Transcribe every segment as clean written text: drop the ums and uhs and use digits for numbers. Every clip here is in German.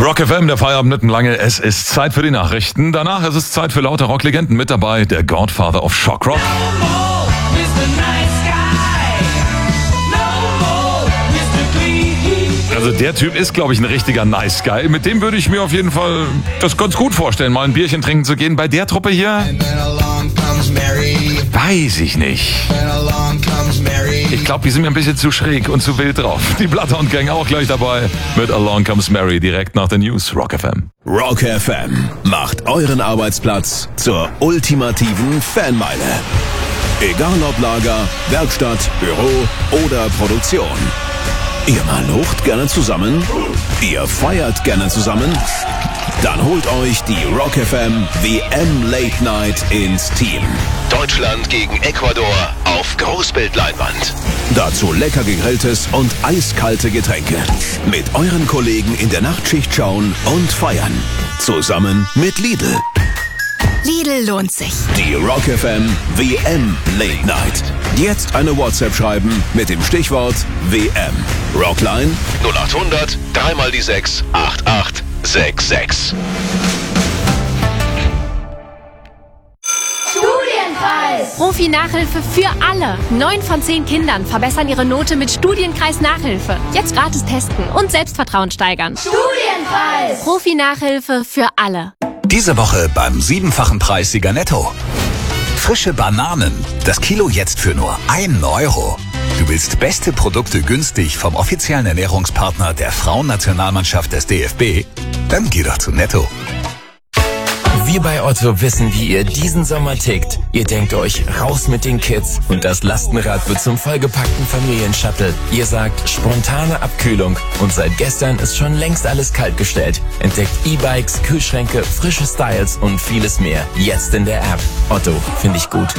Rock FM, der Feierabend mitten lange. Es ist Zeit für die Nachrichten. Danach ist es Zeit für lauter Rocklegenden. Mit dabei der Godfather of Shock Rock. Also der Typ ist, glaube ich, ein richtiger Nice Guy. Mit dem würde ich mir auf jeden Fall das ganz gut vorstellen, mal ein Bierchen trinken zu gehen. Bei der Truppe hier weiß ich nicht. Ich glaube, die sind mir ein bisschen zu schräg und zu wild drauf. Die Bloodhound Gang auch gleich dabei mit Along Comes Mary direkt nach den News. Rock FM. Rock FM macht euren Arbeitsplatz zur ultimativen Fanmeile. Egal ob Lager, Werkstatt, Büro oder Produktion. Ihr malucht gerne zusammen? Ihr feiert gerne zusammen? Dann holt euch die Rock FM WM Late Night ins Team. Deutschland gegen Ecuador auf Großbildleinwand. Dazu lecker gegrilltes und eiskalte Getränke. Mit euren Kollegen in der Nachtschicht schauen und feiern. Zusammen mit Lidl. Lidl lohnt sich. Die Rock FM WM Late Night. Jetzt eine WhatsApp schreiben mit dem Stichwort WM. Rockline 0800 3 die 6 8866. Studienkreis! Profi-Nachhilfe für alle. 9 von 10 Kindern verbessern ihre Note mit Studienkreis-Nachhilfe. Jetzt gratis testen und Selbstvertrauen steigern. Studienkreis! Profi-Nachhilfe für alle. Diese Woche beim 7-fachen Preis Sieger Netto. Frische Bananen. Das Kilo jetzt für nur 1 Euro. Du willst beste Produkte günstig vom offiziellen Ernährungspartner der Frauennationalmannschaft des DFB? Dann geh doch zu Netto. Wir bei Otto wissen, wie ihr diesen Sommer tickt. Ihr denkt euch, raus mit den Kids und das Lastenrad wird zum vollgepackten Familienshuttle. Ihr sagt, spontane Abkühlung und seit gestern ist schon längst alles kaltgestellt. Entdeckt E-Bikes, Kühlschränke, frische Styles und vieles mehr. Jetzt in der App. Otto, finde ich gut.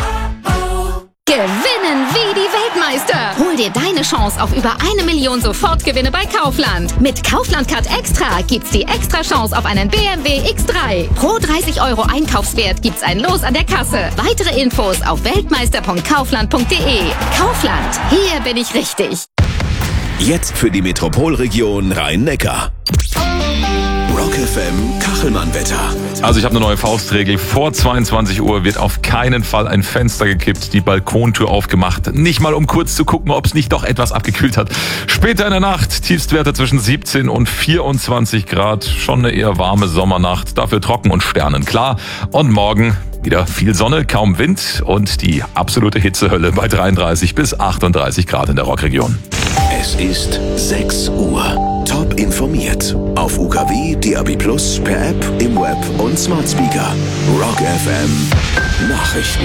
Gewinnen wie die Weltmeister. Hol dir deine Chance auf über 1 Million Sofortgewinne bei Kaufland. Mit Kaufland Card Extra gibt's die extra Chance auf einen BMW X3. Pro 30 Euro Einkaufswert gibt's ein Los an der Kasse. Weitere Infos auf weltmeister.kaufland.de. Kaufland, hier bin ich richtig. Jetzt für die Metropolregion Rhein-Neckar. Rock FM Kachelmann-Wetter. Also ich habe eine neue Faustregel. Vor 22 Uhr wird auf keinen Fall ein Fenster gekippt, die Balkontür aufgemacht. Nicht mal um kurz zu gucken, ob es nicht doch etwas abgekühlt hat. Später in der Nacht Tiefstwerte zwischen 17 und 24 Grad. Schon eine eher warme Sommernacht. Dafür trocken und sternenklar. Und morgen wieder viel Sonne, kaum Wind und die absolute Hitzehölle bei 33 bis 38 Grad in der Rockregion. Es ist 6 Uhr. Top informiert. Auf UKW, DAB+, per App, im Web und Smart Speaker. Rock FM Nachrichten.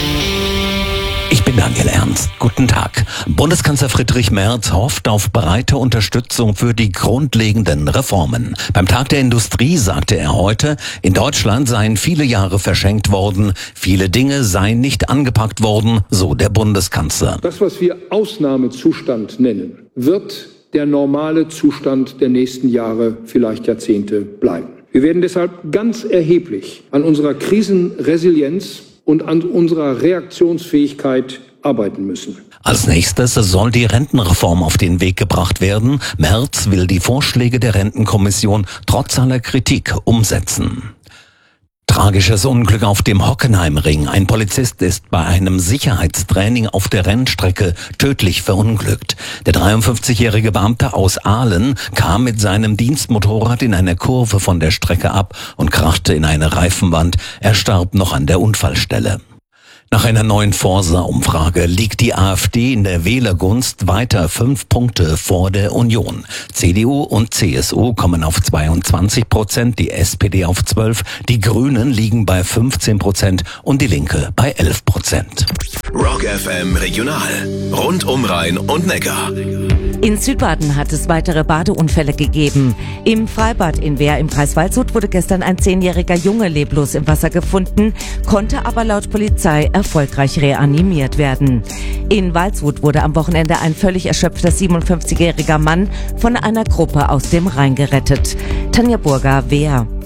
Ich bin Daniel Ernst. Guten Tag. Bundeskanzler Friedrich Merz hofft auf breite Unterstützung für die grundlegenden Reformen. Beim Tag der Industrie sagte er heute, in Deutschland seien viele Jahre verschenkt worden, viele Dinge seien nicht angepackt worden, so der Bundeskanzler. Das, was wir Ausnahmezustand nennen, wird der normale Zustand der nächsten Jahre, vielleicht Jahrzehnte bleiben. Wir werden deshalb ganz erheblich an unserer Krisenresilienz und an unserer Reaktionsfähigkeit arbeiten müssen. Als nächstes soll die Rentenreform auf den Weg gebracht werden. Merz will die Vorschläge der Rentenkommission trotz aller Kritik umsetzen. Tragisches Unglück auf dem Hockenheimring. Ein Polizist ist bei einem Sicherheitstraining auf der Rennstrecke tödlich verunglückt. Der 53-jährige Beamte aus Aalen kam mit seinem Dienstmotorrad in einer Kurve von der Strecke ab und krachte in eine Reifenwand. Er starb noch an der Unfallstelle. Nach einer neuen Forsa-Umfrage liegt die AfD in der Wählergunst weiter 5 Punkte vor der Union. CDU und CSU kommen auf 22%, die SPD auf 12%, die Grünen liegen bei 15% und die Linke bei 11%. Rock FM Regional. Rund um Rhein und Neckar. In Südbaden hat es weitere Badeunfälle gegeben. Im Freibad in Wehr im Kreis Waldshut wurde gestern ein 10-jähriger Junge leblos im Wasser gefunden, konnte aber laut Polizei erfolgreich reanimiert werden. In Waldshut wurde am Wochenende ein völlig erschöpfter 57-jähriger Mann von einer Gruppe aus dem Rhein gerettet. Tanja Burger, Wehr.